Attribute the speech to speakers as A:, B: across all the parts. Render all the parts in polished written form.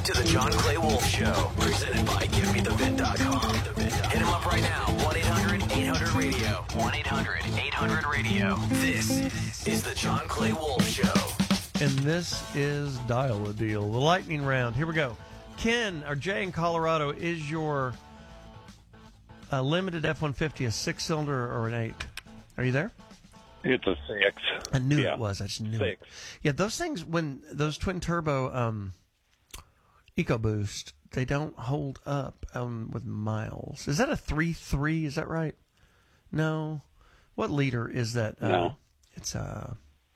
A: to the John Clay Wolf Show, presented by GiveMeTheVin.com. Hit him up right now, 1-800-800-RADIO. 1-800-800-RADIO. This is the John Clay Wolf Show.
B: And this is Dial a Deal, the lightning round. Here we go. Ken, or Jay in Colorado, is your limited F-150 a six-cylinder or an eight? Are you there?
C: It's a 6.
B: I knew it was. I just knew
C: 6.
B: it. Yeah, those things, when those twin-turbo EcoBoost, they don't hold up with miles. Is that a 3.3? Is that right? No. What liter is that?
C: No.
B: It's a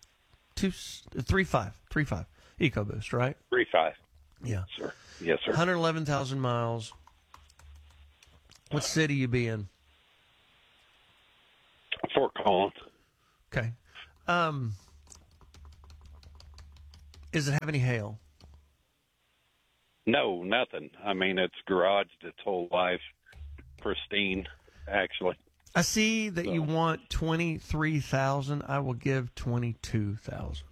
B: 3.5 EcoBoost, right?
C: 3.5.
B: Yeah.
C: Sir. Yes, sir.
B: 111,000 miles. What city you be in?
C: Fort Collins.
B: Okay. Does it have any hail?
C: No, nothing. I mean, it's garaged its whole life. Pristine, actually.
B: I see that you want 23,000. I will give 22,000.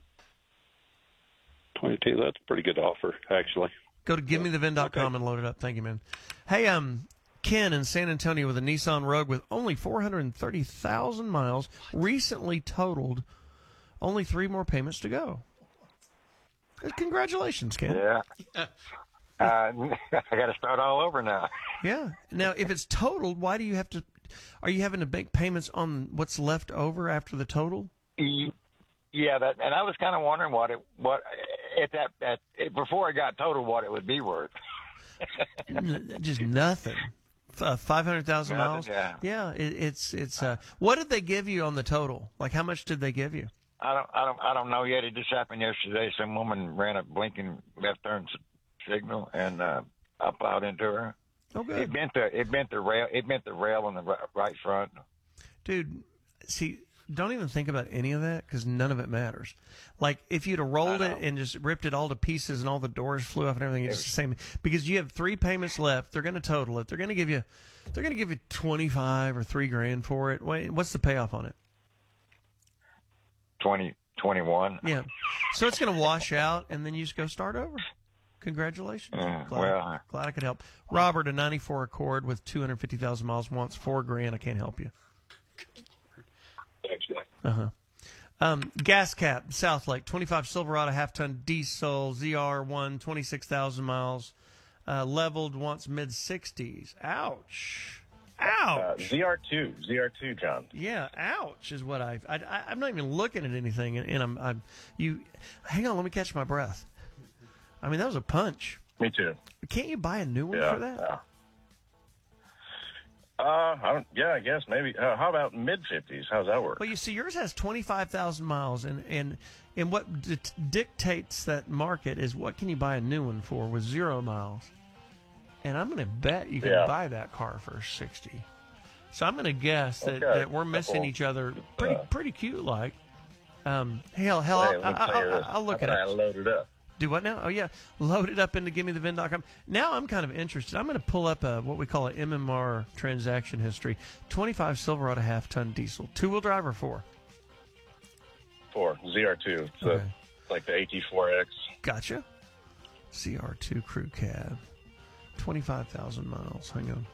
C: 22, that's a pretty good offer, actually.
B: Go to GiveMeTheVin.com and load it up. Thank you, man. Hey, Ken in San Antonio with a Nissan Rogue with only 430,000 miles, recently totaled. Only 3 more payments to go. Congratulations, Ken.
D: Yeah. I got to start all over now.
B: Yeah. Now, if it's totaled, why do you have to? Are you having to make payments on what's left over after the total?
D: Yeah, and I was kind of wondering before it got totaled, what it would be worth.
B: Just nothing. 500,000 miles.
D: Yeah.
B: It's. What did they give you on the total? Like, how much did they give you?
D: I don't know yet. It just happened yesterday. Some woman ran a blinking left turn signal, and I plowed into her.
B: Oh, good.
D: It bent the rail. It bent the rail on the right front.
B: Dude, see, don't even think about any of that because none of it matters. Like, if you'd have rolled it and just ripped it all to pieces and all the doors flew off and everything, it's the same. Because you have 3 payments left. They're going to total it. They're going to give you 25 or $3,000 for it. Wait, what's the payoff on it?
D: 21.
B: Yeah. So it's going to wash out, and then you just go start over. Congratulations. Glad I could help. Robert, a 94 Accord with 250,000 miles, wants $4,000. I can't help you. Gas cap, South Lake, 25 Silverado, half-ton diesel, ZR1, 26,000 miles, leveled, wants mid-60s. Ouch.
E: ZR2, John.
B: Yeah, ouch is what I'm not even looking at anything, and hang on, let me catch my breath. I mean, that was a punch.
E: Me too.
B: Can't you buy a new one for that?
E: I guess maybe. How about mid-50s? How's that work?
B: Well, you see, yours has 25,000 miles, and what dictates that market is what can you buy a new one for with 0 miles. And I'm going to bet you can buy that car for 60. So I'm going to guess that we're missing each other pretty cute like. I'll look at it.
E: Load it up.
B: Do what now? Oh, yeah. Load it up into GiveMeTheVin.com. Now I'm kind of interested. I'm going to pull up what we call an MMR transaction history. 25 Silverado half-ton diesel. 2-wheel drive or 4?
E: 4. ZR2. So like the AT4X.
B: Gotcha. ZR2 crew cab. 25,000 miles. Hang on.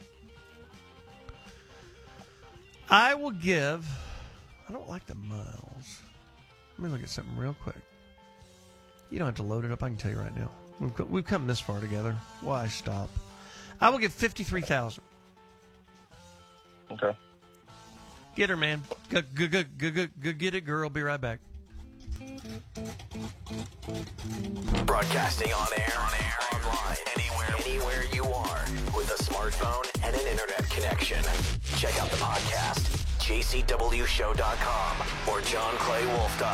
B: I will give... I don't like the miles. Let me look at something real quick. You don't have to load it up. I can tell you right now. We've come this far together. Why stop? I will give 53,000.
E: Okay.
B: Get her, man. Go get it, girl. Be right back.
A: Broadcasting on air, online, anywhere you are, with a smartphone and an internet connection. Check out the podcast, jcwshow.com or johnclaywolf.com.